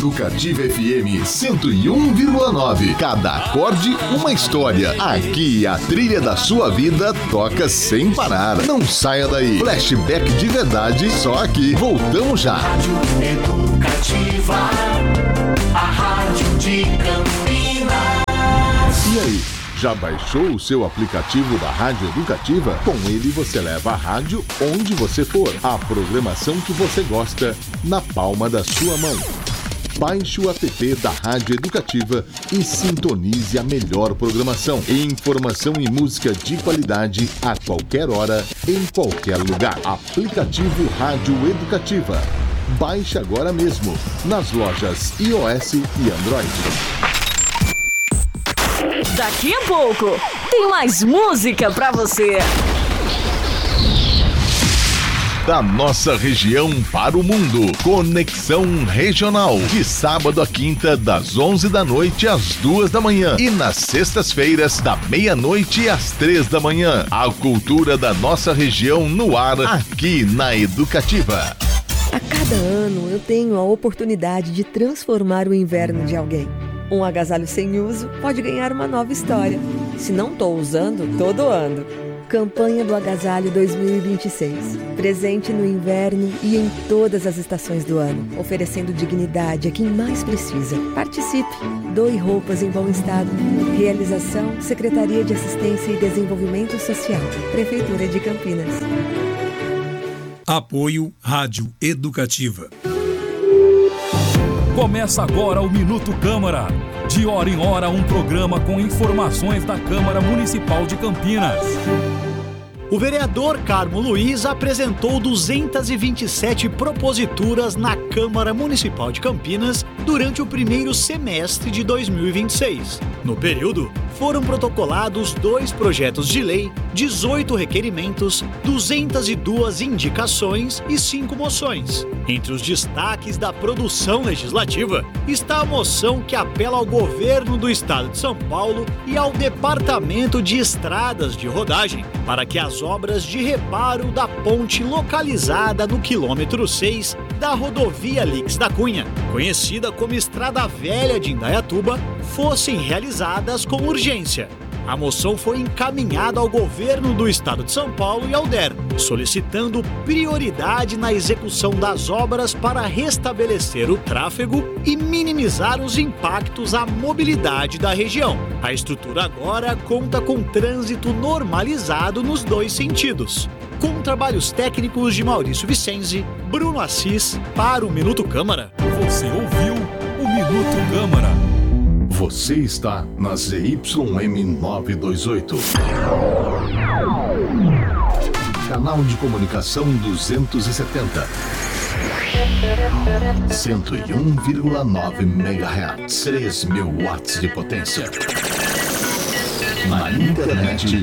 Educativa FM 101,9. Cada acorde, uma história. Aqui a trilha da sua vida toca sem parar. Não saia daí. Flashback de verdade, só aqui. Voltamos já. Rádio Educativa, a rádio de Campinas. E aí? Já baixou o seu aplicativo da Rádio Educativa? Com ele você leva a rádio onde você for. A programação que você gosta na palma da sua mão. Baixe o app da Rádio Educativa e sintonize a melhor programação. Informação e música de qualidade a qualquer hora, em qualquer lugar. Aplicativo Rádio Educativa. Baixe agora mesmo nas lojas iOS e Android. Daqui a pouco tem mais música pra você. Da nossa região para o mundo. Conexão Regional. De sábado a quinta, das 11 da noite às 2 da manhã. E nas sextas-feiras, da meia-noite às 3 da manhã. A cultura da nossa região no ar, aqui na Educativa. A cada ano eu tenho a oportunidade de transformar o inverno de alguém. Um agasalho sem uso pode ganhar uma nova história. Se não estou usando, tô doando. Campanha do Agasalho 2026. Presente no inverno e em todas as estações do ano. Oferecendo dignidade a quem mais precisa. Participe. Doe roupas em bom estado. Realização: Secretaria de Assistência e Desenvolvimento Social. Prefeitura de Campinas. Apoio Rádio Educativa. Começa agora o Minuto Câmara. De hora em hora, um programa com informações da Câmara Municipal de Campinas. O vereador Carmo Luiz apresentou 227 proposituras na Câmara Municipal de Campinas durante o primeiro semestre de 2026. No período, foram protocolados 2 projetos de lei, 18 requerimentos, 202 indicações e 5 moções. Entre os destaques da produção legislativa está a moção que apela ao governo do estado de São Paulo e ao Departamento de Estradas de Rodagem para que as obras de reparo da ponte localizada no quilômetro 6 da rodovia Lix da Cunha, conhecida como Estrada Velha de Indaiatuba, fossem realizadas com urgência. A moção foi encaminhada ao governo do estado de São Paulo e ao DER, solicitando prioridade na execução das obras para restabelecer o tráfego e minimizar os impactos à mobilidade da região. A estrutura agora conta com trânsito normalizado nos 2 sentidos. Com trabalhos técnicos de Maurício Vicenzi, Bruno Assis, para o Minuto Câmara. Você ouviu o Minuto Câmara. Você está na ZYM 928. Canal de comunicação 270. 101,9 MHz. 3.000 watts de potência. Na internet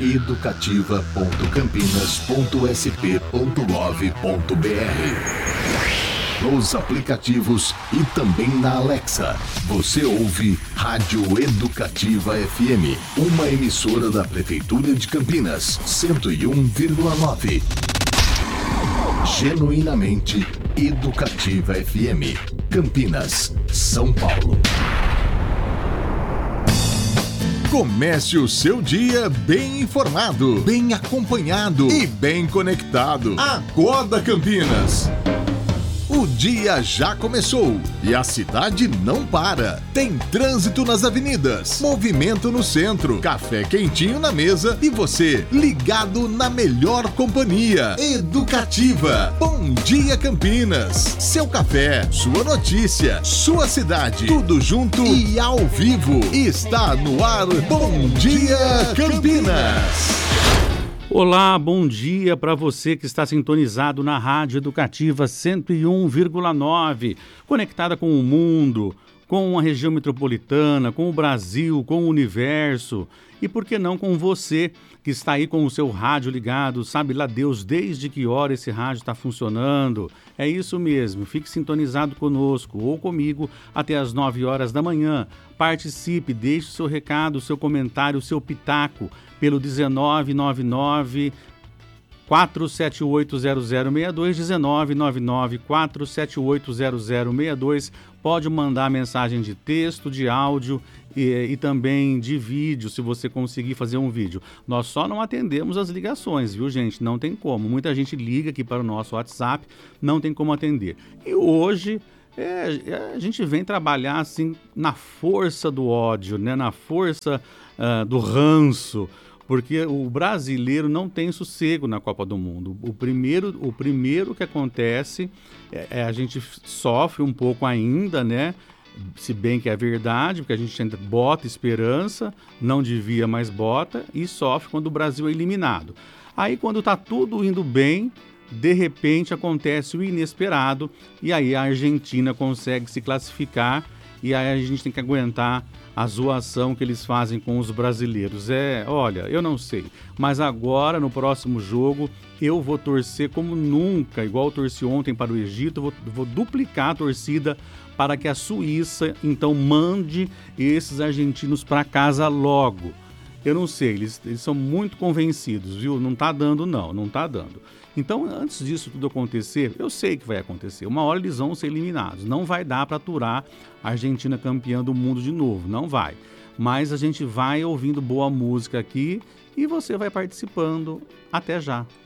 educativa.campinas.sp.gov.br. Nos aplicativos e também na Alexa. Você ouve Rádio Educativa FM, uma emissora da Prefeitura de Campinas, 101,9. Genuinamente Educativa FM, Campinas, São Paulo. Comece o seu dia bem informado, bem acompanhado e bem conectado. Acorda, Campinas! O dia já começou e a cidade não para. Tem trânsito nas avenidas, movimento no centro, café quentinho na mesa e você ligado na melhor companhia. Educativa. Bom dia, Campinas. Seu café, sua notícia, sua cidade, tudo junto e ao vivo. Está no ar. Bom dia, Campinas. Olá, bom dia para você que está sintonizado na Rádio Educativa 101,9, conectada com o mundo, com a região metropolitana, com o Brasil, com o universo e por que não com você que está aí com o seu rádio ligado, sabe lá Deus desde que hora esse rádio está funcionando. É isso mesmo, fique sintonizado conosco ou comigo até as 9 horas da manhã. Participe, deixe o seu recado, o seu comentário, o seu pitaco pelo 1999 4780062, 1999-4780062. Pode mandar mensagem de texto, de áudio e também de vídeo, se você conseguir fazer um vídeo. Nós só não atendemos as ligações, viu, gente? Não tem como. Muita gente liga aqui para o nosso WhatsApp, não tem como atender. E hoje a gente vem trabalhar assim na força do ódio, né? Na força do ranço, porque o brasileiro não tem sossego na Copa do Mundo. O primeiro que acontece a gente sofre um pouco ainda, né? Se bem que é verdade, porque a gente ainda bota esperança, não devia, mas bota, e sofre quando o Brasil é eliminado. Aí quando está tudo indo bem, de repente acontece o inesperado, e aí a Argentina consegue se classificar, e aí a gente tem que aguentar a zoação que eles fazem com os brasileiros. Olha, eu não sei, mas agora no próximo jogo eu vou torcer como nunca, igual eu torci ontem para o Egito, vou duplicar a torcida para que a Suíça então mande esses argentinos para casa logo. Eu não sei, eles são muito convencidos, viu? Não tá dando não tá dando. Então, antes disso tudo acontecer, eu sei que vai acontecer. Uma hora eles vão ser eliminados. Não vai dar para aturar a Argentina campeã do mundo de novo, não vai. Mas a gente vai ouvindo boa música aqui e você vai participando. Até já.